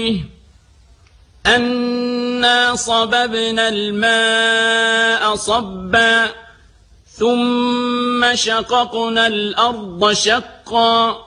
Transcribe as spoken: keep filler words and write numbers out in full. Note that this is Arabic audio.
قوله أنا صببنا الماء صبا ثم شققنا الأرض شقا